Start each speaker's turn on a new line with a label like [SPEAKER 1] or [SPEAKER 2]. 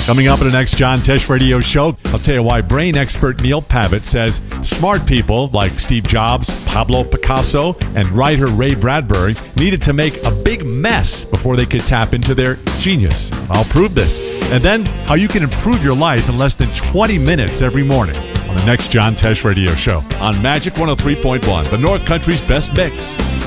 [SPEAKER 1] Coming up in the next John Tesh Radio Show, I'll tell you why brain expert Neil Pavitt says smart people like Steve Jobs, Pablo Picasso, and writer Ray Bradbury needed to make a big mess before they could tap into their genius. I'll prove this. And then how you can improve your life in less than 20 minutes every morning on the next John Tesh Radio Show on Magic 103.1, the North Country's best mix.